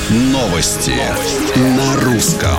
Новости на русском.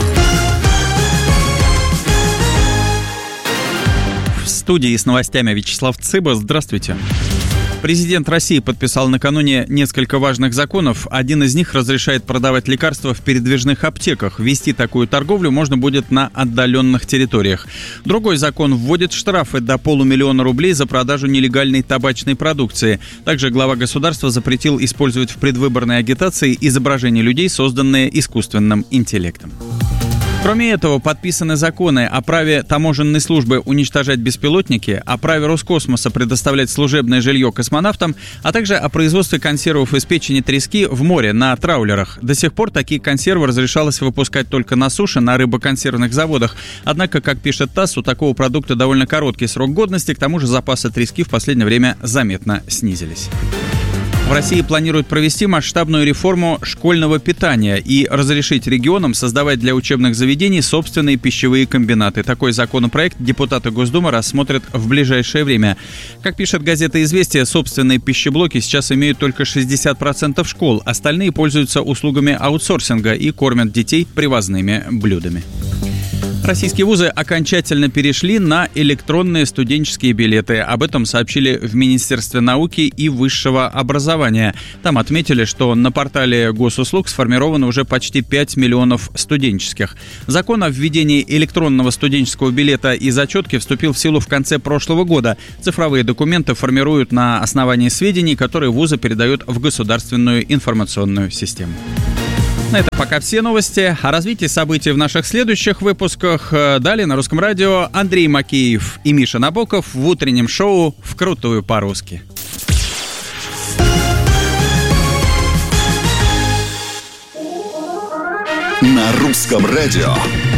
В студии с новостями Вячеслав Цыба. Здравствуйте. Президент России подписал накануне несколько важных законов. Один из них разрешает продавать лекарства в передвижных аптеках. Вести такую торговлю можно будет на отдаленных территориях. Другой закон вводит штрафы до 500 000 рублей за продажу нелегальной табачной продукции. Также глава государства запретил использовать в предвыборной агитации изображения людей, созданные искусственным интеллектом. Кроме этого, подписаны законы о праве таможенной службы уничтожать беспилотники, о праве Роскосмоса предоставлять служебное жилье космонавтам, а также о производстве консервов из печени трески в море на траулерах. До сих пор такие консервы разрешалось выпускать только на суше, на рыбоконсервных заводах. Однако, как пишет ТАСС, у такого продукта довольно короткий срок годности, к тому же запасы трески в последнее время заметно снизились. В России планируют провести масштабную реформу школьного питания и разрешить регионам создавать для учебных заведений собственные пищевые комбинаты. Такой законопроект депутаты Госдумы рассмотрят в ближайшее время. Как пишет газета «Известия», собственные пищеблоки сейчас имеют только 60% школ. Остальные пользуются услугами аутсорсинга и кормят детей привозными блюдами. Российские вузы окончательно перешли на электронные студенческие билеты. Об этом сообщили в Министерстве науки и высшего образования. Там отметили, что на портале госуслуг сформировано уже почти 5 миллионов студенческих. Закон о введении электронного студенческого билета и зачетки вступил в силу в конце прошлого года. Цифровые документы формируют на основании сведений, которые вузы передают в государственную информационную систему. На это пока все новости. О развитии событий в наших следующих выпусках. Далее на Русском радио Андрей Макеев и Миша Набоков в утреннем шоу «Вкрутую по-русски». На Русском радио